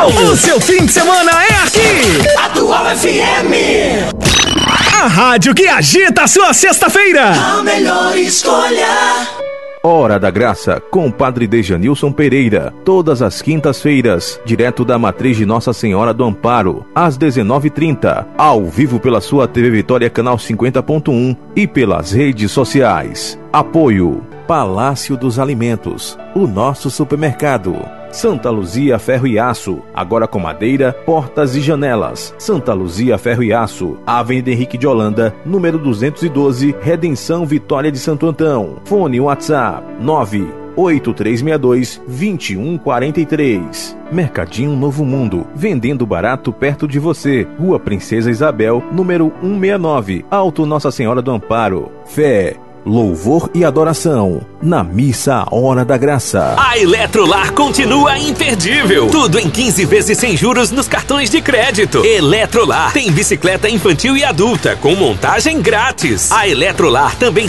O seu fim de semana é aqui! Atual FM! A rádio que agita a sua sexta-feira! A melhor escolha! Hora da Graça, com o Padre Dejanilson Pereira, todas as quintas-feiras, direto da matriz de Nossa Senhora do Amparo, às 19h30, ao vivo pela sua TV Vitória Canal 50.1 e pelas redes sociais. Apoio: Palácio dos Alimentos, o nosso supermercado. Santa Luzia Ferro e Aço, agora com madeira, portas e janelas. Santa Luzia Ferro e Aço, Avenida Henrique de Holanda, número 212, Redenção Vitória de Santo Antão. Fone WhatsApp 98362-2143. Mercadinho Novo Mundo, vendendo barato perto de você. Rua Princesa Isabel, número 169, Alto Nossa Senhora do Amparo. Fé, louvor e adoração na missa Hora da Graça. A Eletrolar continua imperdível. Tudo em 15 vezes sem juros nos cartões de crédito. Eletrolar tem bicicleta infantil e adulta com montagem grátis. A Eletrolar também